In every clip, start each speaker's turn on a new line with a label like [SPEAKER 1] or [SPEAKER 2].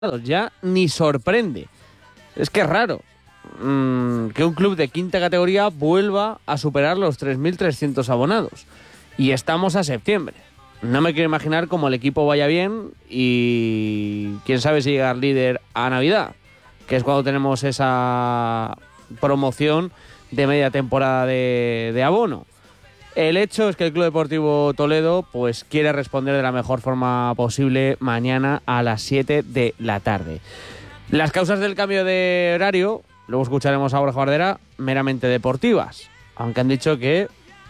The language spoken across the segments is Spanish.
[SPEAKER 1] ya ni sorprende. Es que es raro que un club de quinta categoría vuelva a superar los 3.300 abonados. Y estamos a septiembre. No me quiero imaginar cómo el equipo vaya bien y quién sabe si llegar líder a Navidad, que es cuando tenemos esa promoción de media temporada de abono. El hecho es que el Club Deportivo Toledo pues quiere responder de la mejor forma posible mañana a las 7 de la tarde. Las causas del cambio de horario, luego escucharemos a Borja Bardera, meramente deportivas, aunque han dicho que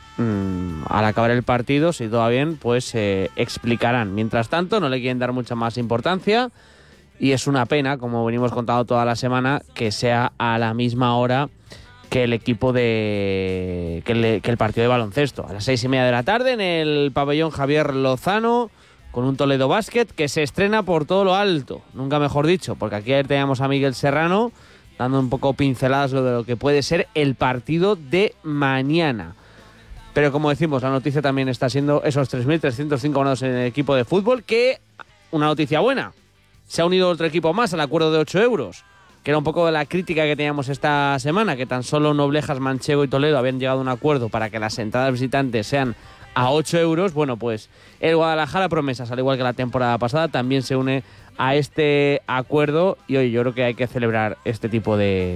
[SPEAKER 1] al acabar el partido, si todo va bien, pues se explicarán. Mientras tanto, no le quieren dar mucha más importancia y es una pena, como venimos contando toda la semana, que sea a la misma hora que el equipo que el partido de baloncesto. A las 6:30 de la tarde en el pabellón Javier Lozano, con un Toledo Basket que se estrena por todo lo alto, nunca mejor dicho, porque aquí ayer teníamos a Miguel Serrano dando un poco pinceladas de lo que puede ser el partido de mañana. Pero como decimos, la noticia también está siendo esos 3.305 abonados en el equipo de fútbol, que, una noticia buena, se ha unido otro equipo más al acuerdo de 8 euros, que era un poco de la crítica que teníamos esta semana, que tan solo Noblejas, Manchego y Toledo habían llegado a un acuerdo para que las entradas visitantes sean a 8 euros. Bueno, pues el Guadalajara Promesas, al igual que la temporada pasada, también se une a este acuerdo y hoy yo creo que hay que celebrar este tipo de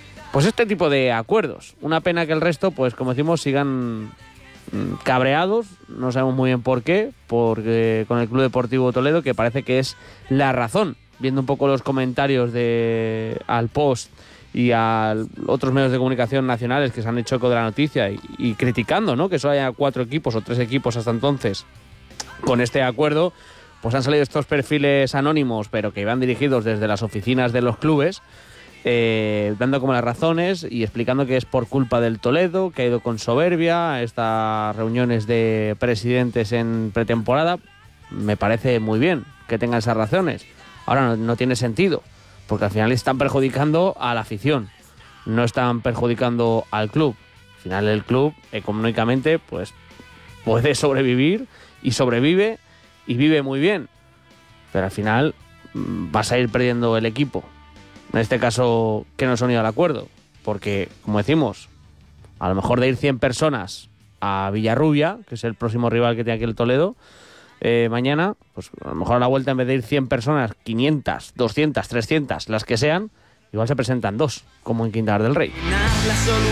[SPEAKER 1] acuerdos. Una pena que el resto, pues como decimos, sigan cabreados, no sabemos muy bien por qué, porque con el Club Deportivo Toledo, que parece que es la razón, viendo un poco los comentarios al Post y a otros medios de comunicación nacionales que se han hecho eco de la noticia y criticando, ¿no?, que solo haya 4 equipos o 3 equipos hasta entonces con este acuerdo, pues han salido estos perfiles anónimos, pero que iban dirigidos desde las oficinas de los clubes, dando como las razones y explicando que es por culpa del Toledo, que ha ido con soberbia a estas reuniones de presidentes en pretemporada. Me parece muy bien que tengan esas razones. Ahora no tiene sentido, porque al final están perjudicando a la afición, no están perjudicando al club. Al final el club económicamente pues puede sobrevivir y sobrevive y vive muy bien, pero al final vas a ir perdiendo el equipo. En este caso, que no se han unido al acuerdo, porque, como decimos, a lo mejor de ir 100 personas a Villarrubia, que es el próximo rival que tiene aquí el Toledo, mañana, pues a lo mejor a la vuelta, en vez de ir 100 personas, 500, 200, 300, las que sean, igual se presentan 2, como en Quintanar del Rey.